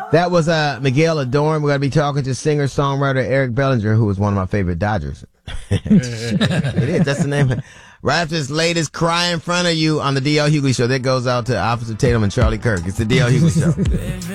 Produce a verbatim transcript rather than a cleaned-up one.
That was uh, Miguel Adorn. We're going to be talking to singer-songwriter Eric Bellinger, who was one of my favorite Dodgers. It is. That's the name. Right after this latest Cry in Front of You on the D L Hughley Show. That goes out to Officer Tatum and Charlie Kirk. It's the D L Hughley Show.